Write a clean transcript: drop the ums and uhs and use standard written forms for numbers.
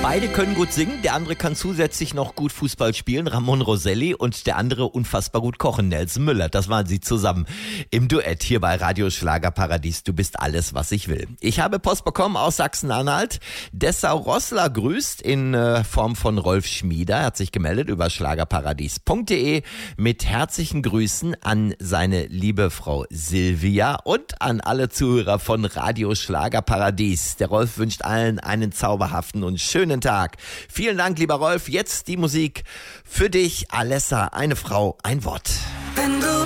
Beide können gut singen, der andere kann zusätzlich noch gut Fußball spielen, Ramon Roselli, und der andere unfassbar gut kochen, Nelson Müller. Das waren sie zusammen im Duett hier bei Radio Schlagerparadies. Du bist alles, was ich will. Ich habe Post bekommen aus Sachsen-Anhalt. Dessau-Rossler grüßt in Form von Rolf Schmieder. Er hat sich gemeldet über schlagerparadies.de mit herzlichen Grüßen an seine liebe Frau Silvia und an alle Zuhörer von Radio Schlagerparadies. Der Rolf wünscht allen einen zauberhaften und schönen Tag. Vielen Dank, lieber Rolf. Jetzt die Musik für dich, Alessa, eine Frau, ein Wort. Wenn du